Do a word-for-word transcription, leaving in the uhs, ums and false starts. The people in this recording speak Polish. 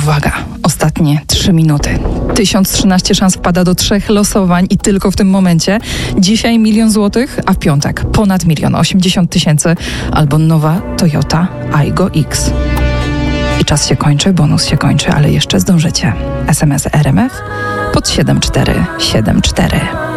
uwaga, ostatnie trzy minuty. tysiąc trzynaście szans wpada do trzech losowań i tylko w tym momencie. Dzisiaj milion złotych, a w piątek ponad milion, osiemdziesiąt tysięcy albo nowa Toyota Aygo X. I czas się kończy, bonus się kończy, ale jeszcze zdążycie. S M S R M F pod siedem cztery siedem cztery.